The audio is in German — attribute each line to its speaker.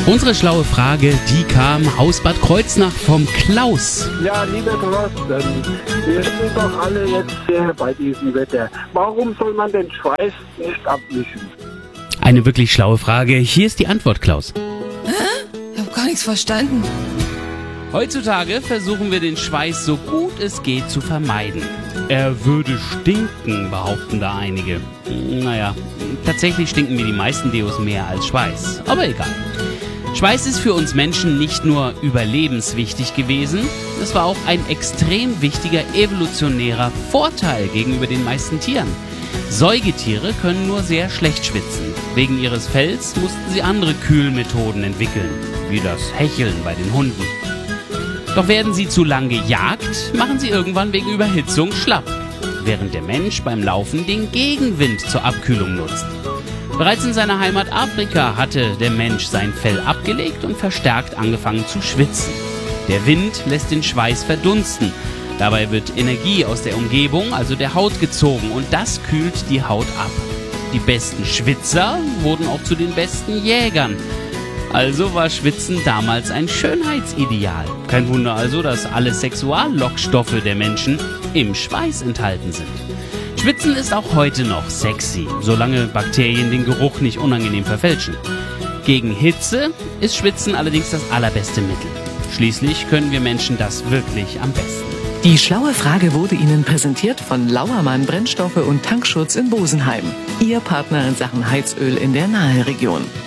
Speaker 1: Unsere schlaue Frage, die kam aus Bad Kreuznach vom Klaus.
Speaker 2: Ja, lieber Thorsten, wir sind doch alle jetzt sehr bei diesem Wetter. Warum soll man den Schweiß nicht abwischen?
Speaker 1: Eine wirklich schlaue Frage. Hier ist die Antwort, Klaus.
Speaker 3: Ich habe gar nichts verstanden.
Speaker 1: Heutzutage versuchen wir den Schweiß so gut es geht zu vermeiden. Er würde stinken, behaupten da einige. Naja, tatsächlich stinken mir die meisten Deos mehr als Schweiß. Aber egal. Schweiß ist für uns Menschen nicht nur überlebenswichtig gewesen, es war auch ein extrem wichtiger evolutionärer Vorteil gegenüber den meisten Tieren. Säugetiere können nur sehr schlecht schwitzen. Wegen ihres Fells mussten sie andere Kühlmethoden entwickeln, wie das Hecheln bei den Hunden. Doch werden sie zu lang gejagt, machen sie irgendwann wegen Überhitzung schlapp, während der Mensch beim Laufen den Gegenwind zur Abkühlung nutzt. Bereits in seiner Heimat Afrika hatte der Mensch sein Fell abgelegt und verstärkt angefangen zu schwitzen. Der Wind lässt den Schweiß verdunsten. Dabei wird Energie aus der Umgebung, also der Haut, gezogen und das kühlt die Haut ab. Die besten Schwitzer wurden auch zu den besten Jägern. Also war Schwitzen damals ein Schönheitsideal. Kein Wunder also, dass alle Sexuallockstoffe der Menschen im Schweiß enthalten sind. Schwitzen ist auch heute noch sexy, solange Bakterien den Geruch nicht unangenehm verfälschen. Gegen Hitze ist Schwitzen allerdings das allerbeste Mittel. Schließlich können wir Menschen das wirklich am besten.
Speaker 4: Die schlaue Frage wurde Ihnen präsentiert von Lauermann Brennstoffe und Tankschutz in Bosenheim. Ihr Partner in Sachen Heizöl in der Naheregion.